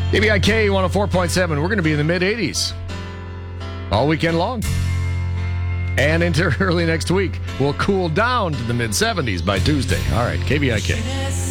KBIK 104.7. We're going to be in the mid-80s all weekend long. And into early next week, we'll cool down to the mid-70s by Tuesday. All right, KBIK.